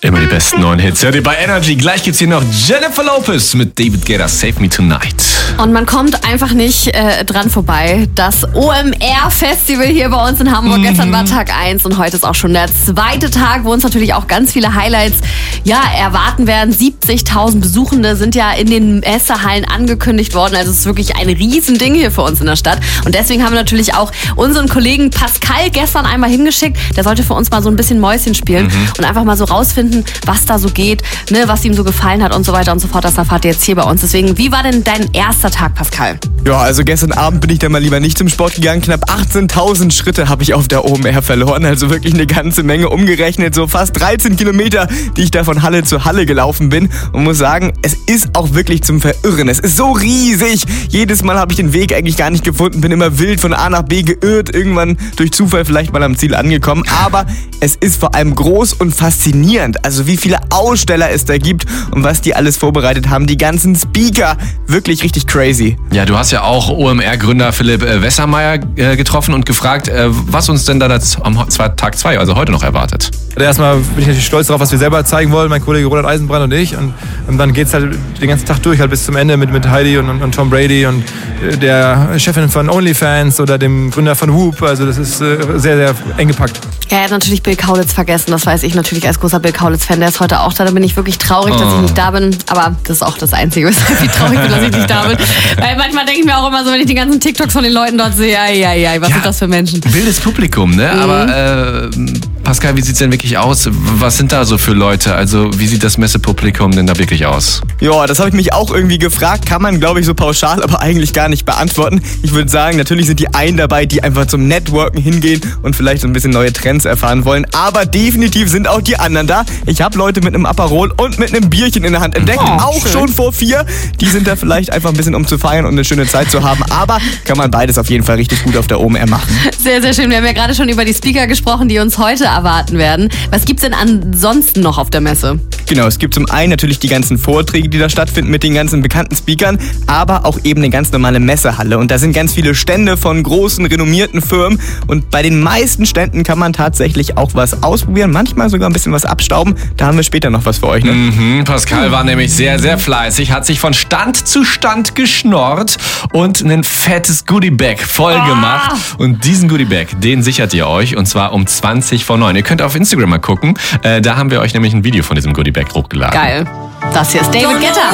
Immer die besten neuen Hits. Hört ihr bei Energy. Gleich gibt's hier noch Jennifer Lopez mit David Guetta, Save Me Tonight. Und man kommt einfach nicht dran vorbei. Das OMR-Festival hier bei uns in Hamburg. Gestern war Tag 1 und heute ist auch schon der zweite Tag, wo uns natürlich auch ganz viele Highlights erwarten werden. 70.000 Besuchende sind ja in den Messehallen angekündigt worden. Also es ist wirklich ein Riesending hier für uns in der Stadt. Und deswegen haben wir natürlich auch unseren Kollegen Pascal gestern einmal hingeschickt. Der sollte für uns mal so ein bisschen Mäuschen spielen und einfach mal so rausfinden, was da so geht, ne, was ihm so gefallen hat und so weiter und so fort. Das erfahrt ihr jetzt hier bei uns. Deswegen, wie war denn dein erster Tag, Pascal? Ja, also gestern Abend bin ich dann mal lieber nicht zum Sport gegangen. Knapp 18.000 Schritte habe ich auf der OMR verloren. Also wirklich eine ganze Menge umgerechnet. So fast 13 Kilometer, die ich da von Halle zu Halle gelaufen bin. Und muss sagen, es ist auch wirklich zum Verirren. Es ist so riesig. Jedes Mal habe ich den Weg eigentlich gar nicht gefunden. Bin immer wild von A nach B geirrt. Irgendwann durch Zufall vielleicht mal am Ziel angekommen. Aber es ist vor allem groß und faszinierend. Also wie viele Aussteller es da gibt und was die alles vorbereitet haben. Die ganzen Speaker. Wirklich richtig crazy. Ja, du hast ja auch OMR-Gründer Philipp Wessermeier getroffen und gefragt, was uns denn da am Tag 2, also heute noch erwartet. Erstmal bin ich natürlich stolz darauf, was wir selber zeigen wollen, mein Kollege Roland Eisenbrand und ich. Und dann geht es halt den ganzen Tag durch, halt bis zum Ende mit Heidi und Tom Brady und der Chefin von OnlyFans oder dem Gründer von Whoop. Also das ist sehr, sehr eng gepackt. Ja, er hat natürlich Bill Kaulitz vergessen. Das weiß ich natürlich als großer Bill Kaulitz-Fan. Der ist heute auch da. Da bin ich wirklich traurig, dass ich nicht da bin. Aber das ist auch das Einzige, weshalb ich traurig bin, dass ich nicht da bin. Weil manchmal denke ich mir auch immer so, wenn ich die ganzen TikToks von den Leuten dort sehe, was sind das für Menschen? Wildes Publikum, ne? Aber Pascal, wie sieht's denn wirklich aus? Was sind da so für Leute? Also wie sieht das Messepublikum denn da wirklich aus? Ja, das habe ich mich auch irgendwie gefragt. Kann man, glaube ich, so pauschal, aber eigentlich gar nicht beantworten. Ich würde sagen, natürlich sind die einen dabei, die einfach zum Networken hingehen und vielleicht so ein bisschen neue Trends erfahren wollen. Aber definitiv sind auch die anderen da. Ich habe Leute mit einem Aperol und mit einem Bierchen in der Hand entdeckt. Auch schön. Schon vor 4. Die sind da vielleicht einfach ein bisschen, um zu feiern und eine schöne Zeit zu haben. Aber kann man beides auf jeden Fall richtig gut auf der OMR machen. Sehr, sehr schön. Wir haben ja gerade schon über die Speaker gesprochen, die uns heute erwarten werden. Was gibt's denn ansonsten noch auf der Messe? Genau, es gibt zum einen natürlich die ganzen Vorträge, die da stattfinden mit den ganzen bekannten Speakern, aber auch eben eine ganz normale Messehalle. Und da sind ganz viele Stände von großen, renommierten Firmen. Und bei den meisten Ständen kann man tatsächlich auch was ausprobieren, manchmal sogar ein bisschen was abstauben. Da haben wir später noch was für euch. Ne? Pascal war nämlich sehr, sehr fleißig, hat sich von Stand zu Stand geschnorrt und ein fettes Goodiebag voll gemacht. Und diesen Goodiebag, den sichert ihr euch und zwar um 20 vor 9. Ihr könnt auf Instagram mal gucken, da haben wir euch nämlich ein Video von diesem Goodiebag hochgeladen. Geil. Das hier ist David Guetta.